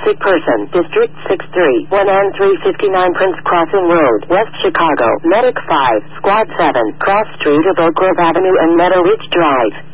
sick person, District 63, 1N359 Prince Crossing Road, West Chicago, Medic 5, Squad 7, Cross Street of Oak Grove Avenue and Meadow Ridge Drive.